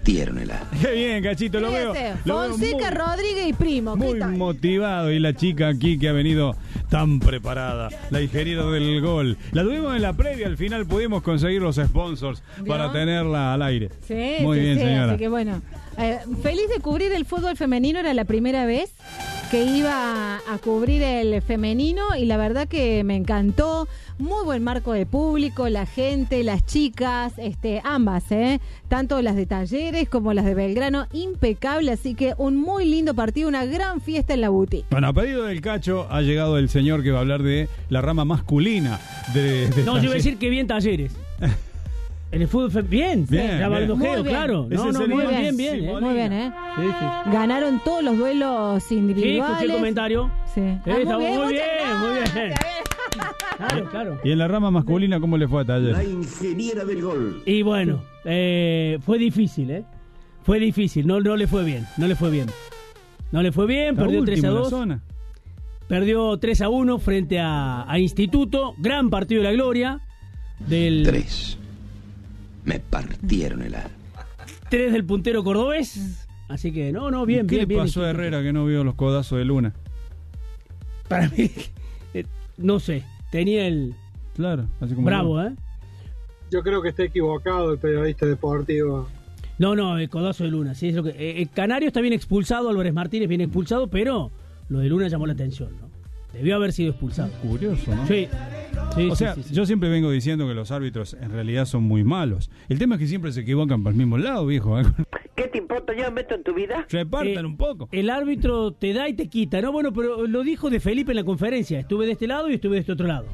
partieron el alma. Qué bien, Cachito, lo veo. Fonseca, Rodríguez y Primo. Muy motivado. Y la chica aquí que ha venido tan preparada, la ingeniera del gol. La tuvimos en la previa, al final pudimos conseguir los sponsors para tenerla al aire. Sí, muy bien, señora. Así que bueno, feliz de cubrir el fútbol femenino, era la primera vez que iba a cubrir el femenino y la verdad que me encantó. Muy buen marco de público, la gente, las chicas, ambas, tanto las de Talleres como las de Belgrano, impecable, así que un muy lindo partido, una gran fiesta en la Buti. Bueno, a pedido del Cacho ha llegado el señor que va a hablar de la rama masculina de No, yo iba a decir que bien Talleres. En el fútbol bien, ya Baldojero, claro. Muy bien. Muy bien, Sí. Ganaron todos los duelos individuales. Sí, escuché el comentario. Sí. Muy bien. Claro. Y en la rama masculina, ¿cómo le fue a Talleres? La ingeniera del gol. Y bueno, fue difícil, Fue difícil, no le fue bien. No le fue bien, perdió 3-2. Perdió 3-1 frente a Instituto. Gran partido de la gloria. 3. Me partieron el alma. 3 del puntero cordobés. Así que, bien. ¿Qué bien, le pasó a Herrera que no vio los codazos de Luna? Para mí, no sé, tenía el... Claro, así como... Bravo, Yo creo que está equivocado el periodista deportivo. No, el codazo de Luna, sí, es lo que... Canario está bien expulsado, Álvarez Martínez bien expulsado, pero lo de Luna llamó la atención, ¿no? Debió haber sido expulsado. Curioso, ¿no? Sí. O sea, yo siempre vengo diciendo que los árbitros en realidad son muy malos. El tema es que siempre se equivocan para el mismo lado, viejo. ¿Qué te importa? Yo me meto en tu vida. Se partan un poco. El árbitro te da y te quita, ¿no? Bueno, pero lo dijo de Felipe en la conferencia. Estuve de este lado y estuve de este otro lado.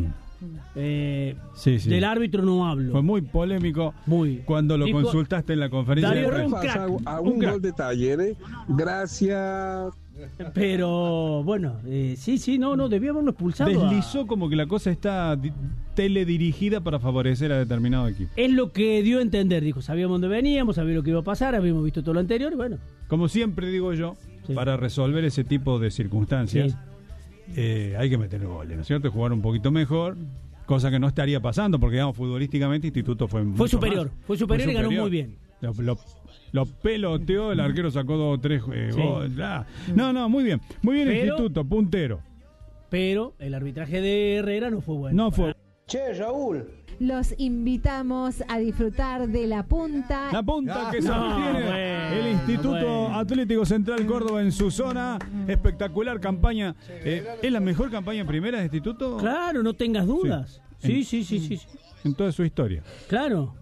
Sí. Del árbitro no hablo. Fue muy polémico cuando lo consultaste en la conferencia. Un gol de Talleres. Gracias. Pero bueno, no, debió haberlo expulsado. Deslizó como que la cosa está teledirigida para favorecer a determinado equipo. Es lo que dio a entender, dijo, sabíamos dónde veníamos, sabíamos lo que iba a pasar, habíamos visto todo lo anterior, bueno. Como siempre digo yo, para resolver ese tipo de circunstancias, hay que meter goles, ¿no es cierto? Jugar un poquito mejor, cosa que no estaría pasando, porque digamos, futbolísticamente Instituto fue superior y ganó muy bien. Lo peloteó, el arquero sacó 2 o 3 goles. No, muy bien. Muy bien, Instituto, puntero. Pero el arbitraje de Herrera no fue bueno. No fue. Che, Raúl. Los invitamos a disfrutar de La Punta. La Punta que sostiene el Instituto Atlético Central Córdoba en su zona. Espectacular campaña. ¿Es la mejor campaña primera de Instituto? Claro, no tengas dudas. Sí. En toda su historia. Claro.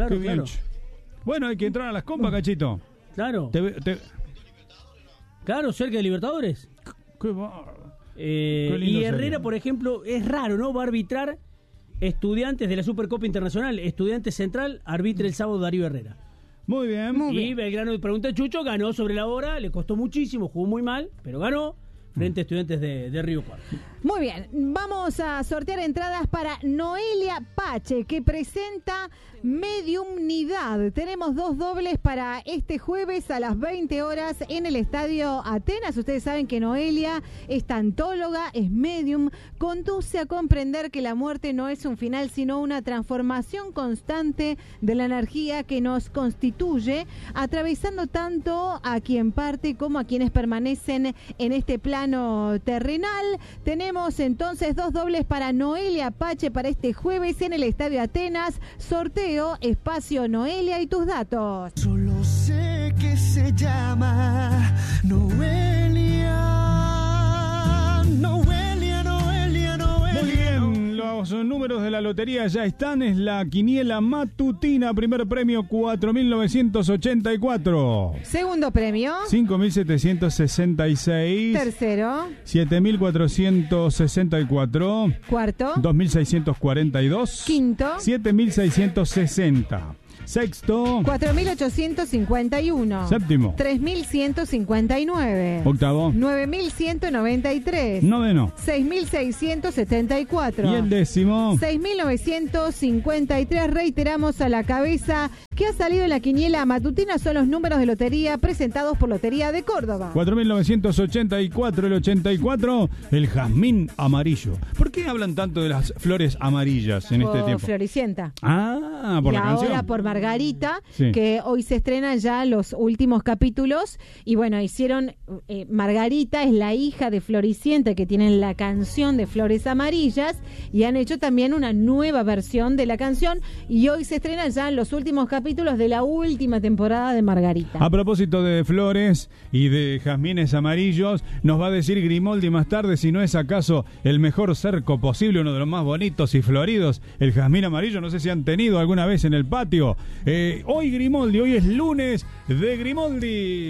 Bueno, hay que entrar a las compas, Cachito. Claro. Claro, cerca de Libertadores. Qué bárbaro. Y Herrera, por ejemplo, es raro, ¿no? Va a arbitrar Estudiantes de la Supercopa Internacional. Estudiantes Central arbitra el sábado Darío Herrera. Muy bien. Belgrano, pregunta Chucho, ganó sobre la hora, le costó muchísimo, jugó muy mal, pero ganó frente a Estudiantes de Río Cuarto. Muy bien, vamos a sortear entradas para Noelia Pache, que presenta Mediumnidad. Tenemos 2 dobles para este jueves a las 20 horas en el Estadio Atenas. Ustedes saben que Noelia es tantóloga, es medium, conduce a comprender que la muerte no es un final, sino una transformación constante de la energía que nos constituye, atravesando tanto a quien parte como a quienes permanecen en este plano terrenal. Tenemos entonces 2 dobles para Noelia Pache para este jueves en el Estadio Atenas. Sorteo, espacio Noelia y tus datos. Solo sé que se llama Noelia. Muy bien, los números de la lotería ya están. Es la quiniela matutina. Primer premio 4.984. Segundo premio 5.766. Tercero 7.464. Cuarto 2.642. Quinto 7.660. Sexto 4.851. Séptimo 3.159. Octavo 9.193. Noveno 6.674. Y el décimo 6.953. Reiteramos a la cabeza que ha salido en la quiniela matutina. Son los números de lotería presentados por Lotería de Córdoba. 4.984, el 84, el jazmín amarillo. ¿Por qué hablan tanto de las flores amarillas en este tiempo? Floricienta. Ah, por y la canción. ahora por Margarita, Sí. que hoy se estrenan ya los últimos capítulos. Y bueno, hicieron, Margarita es la hija de Floricienta, que tienen la canción de Flores Amarillas, y han hecho también una nueva versión de la canción, y hoy se estrenan ya los últimos capítulos de la última temporada de Margarita. A propósito de flores y de jazmines amarillos, nos va a decir Grimoldi más tarde si no es acaso el mejor cerco posible, uno de los más bonitos y floridos, el jazmín amarillo. No sé si han tenido alguna vez en el patio. Hoy Grimoldi, hoy es lunes de Grimoldi.